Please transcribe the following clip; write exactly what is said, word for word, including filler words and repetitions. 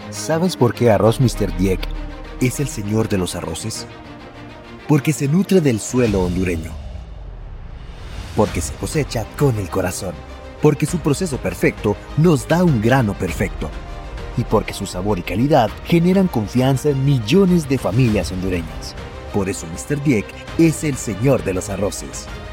¿Sabes por qué Arroz míster Dieck es el señor de los arroces? Porque se nutre del suelo hondureño. Porque se cosecha con el corazón. Porque su proceso perfecto nos da un grano perfecto. Y porque su sabor y calidad generan confianza en millones de familias hondureñas. Por eso míster Dieck es el señor de los arroces.